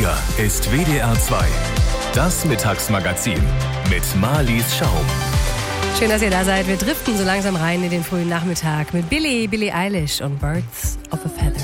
Hier ist WDR 2. Das Mittagsmagazin mit Marlies Schaub. Schön, dass ihr da seid. Wir driften so langsam rein in den frühen Nachmittag mit Billie Eilish und Birds of a Feather.